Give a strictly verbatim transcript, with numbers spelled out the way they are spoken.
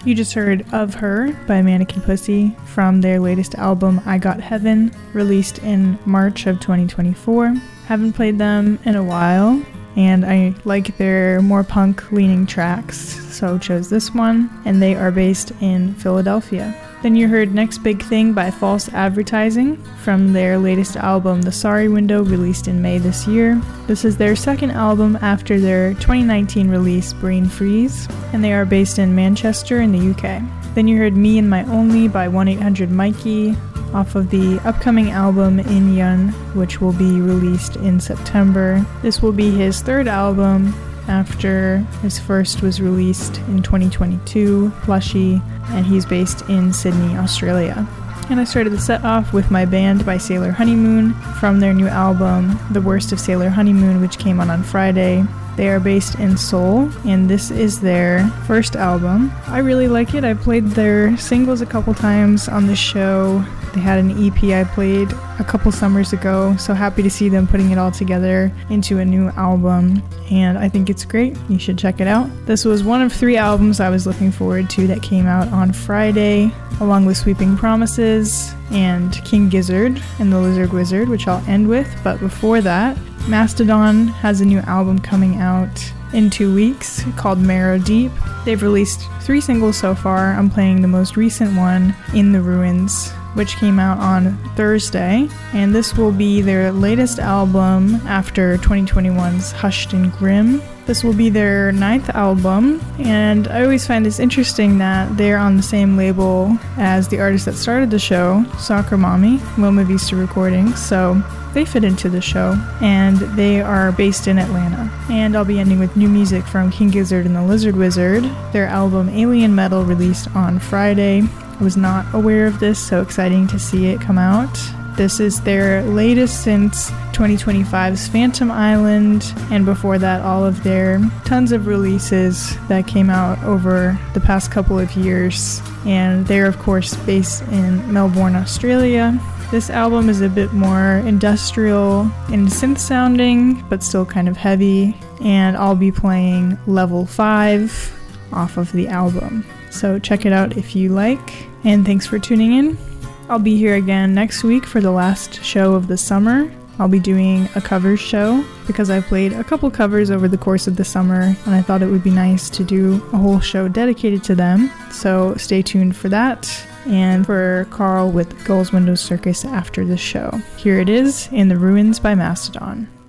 You just heard Of Her by Mannequin Pussy from their latest album, I Got Heaven, released in March of twenty twenty-four. Haven't played them in a while, and I like their more punk-leaning tracks, so chose this one, and they are based in Philadelphia. Then you heard Next Big Thing by False Advertising from their latest album, The Sorry Window, released in May this year. This is their second album after their twenty nineteen release, Brain Freeze, and they are based in Manchester in the U K. Then you heard Me and My Only by one eight hundred Mikey off of the upcoming album In Yun, which will be released in September. This will be his third album after his first was released in twenty twenty-two, Plushy, and he's based in Sydney, Australia. And I started the set off with My Band by Sailor Honeymoon from their new album, The Worst of Sailor Honeymoon, which came out on Friday. They are based in Seoul, and this is their first album. I really like it. I played their singles a couple times on the show. They had an E P I played a couple summers ago, so happy to see them putting it all together into a new album, and I think it's great. You should check it out. This was one of three albums I was looking forward to that came out on Friday, along with Sweeping Promises and King Gizzard and the Lizard Wizard, which I'll end with. But before that, Mastodon has a new album coming out in two weeks called Marrow Deep. They've released three singles so far. I'm playing the most recent one, In the Ruins, which came out on Thursday, and this will be their latest album after twenty twenty-one's Hushed and Grim. This will be their ninth album, and I always find this interesting that they're on the same label as the artist that started the show, Soccer Mommy, Loma Vista Recordings, so they fit into the show, and they are based in Atlanta. And I'll be ending with new music from King Gizzard and the Lizard Wizard. Their album Alien Metal released on Friday. I was not aware of this, so exciting to see it come out. This is their latest since twenty twenty-five's Phantom Island, and before that all of their tons of releases that came out over the past couple of years. And they're of course based in Melbourne, Australia. This album is a bit more industrial and synth sounding, but still kind of heavy, and I'll be playing Level five off of the album. So check it out if you like, and thanks for tuning in. I'll be here again next week for the last show of the summer. I'll be doing a covers show because I played a couple covers over the course of the summer, and I thought it would be nice to do a whole show dedicated to them. So stay tuned for that, and for Carl with Gulls Windows Circus after the show. Here it is, In the Ruins by Mastodon.